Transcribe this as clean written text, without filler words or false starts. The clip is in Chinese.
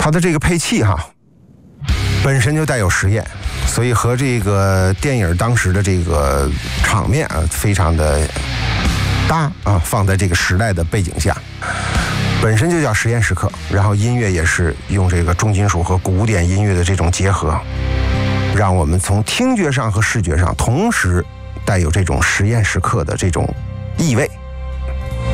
它的这个配器本身就带有实验，所以和这个电影当时的这个场面非常的搭放在这个时代的背景下，本身就叫实验时刻。然后音乐也是用这个重金属和古典音乐的这种结合，让我们从听觉上和视觉上同时带有这种实验时刻的这种意味。